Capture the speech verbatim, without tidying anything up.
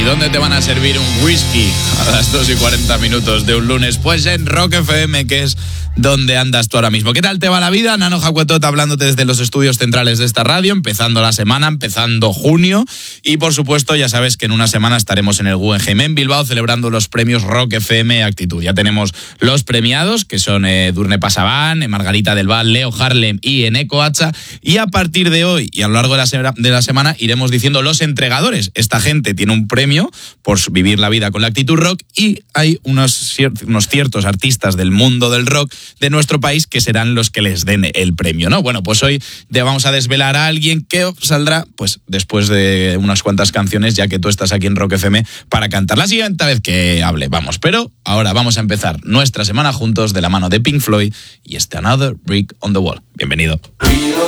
dónde te van a servir un whisky a las dos y cuarenta minutos de un lunes? Pues en Rock F M, que es donde andas tú ahora mismo. ¿Qué tal te va la vida? Nano Jacuetot hablándote desde los estudios centrales de esta radio, empezando la semana, empezando junio. Y por supuesto, ya sabes que en una semana estaremos en el Guggenheim en Bilbao celebrando los premios Rock F M Actitud. Ya tenemos los premiados, que son eh, Edurne Pasaban, Margarita del Val, Leo Harlem y Eneko Hacha. Y a partir de hoy y a lo largo de la, se- de la semana iremos diciendo los entregadores. Esta gente tiene un premio por vivir la vida con la actitud rock y hay unos, cier- unos ciertos artistas del mundo del rock de nuestro país que serán los que les den el premio, ¿no? Bueno, pues hoy te vamos a desvelar a alguien que saldrá pues después de unas cuantas canciones, ya que tú estás aquí en Rock F M para cantar la siguiente vez que hable, vamos. Pero ahora vamos a empezar nuestra semana juntos de la mano de Pink Floyd y este Another Brick on the Wall. Bienvenido.